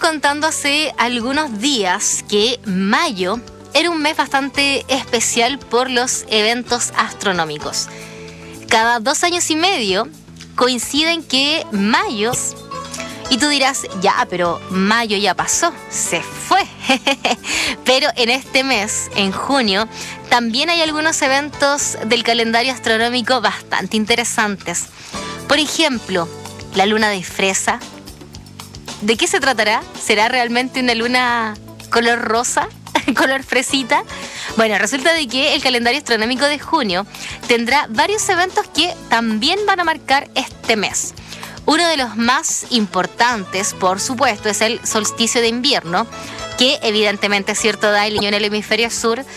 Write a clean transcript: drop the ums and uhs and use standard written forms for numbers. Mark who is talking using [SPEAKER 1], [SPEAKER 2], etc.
[SPEAKER 1] contando hace algunos días que mayo era un mes bastante especial por los eventos astronómicos. Cada 2 años y medio coinciden que mayo... Y tú dirás, ya, pero mayo ya pasó, se fue. Pero en este mes, en junio, también hay algunos eventos del calendario astronómico bastante interesantes. Por ejemplo, la luna de fresa. ¿De qué se tratará? ¿Será realmente una luna color rosa? ¿Color fresita? Bueno, resulta de que el calendario astronómico de junio tendrá varios eventos que también van a marcar este mes. Uno de los más importantes, por supuesto, es el solsticio de invierno, que evidentemente, cierto, da el año en el hemisferio sur,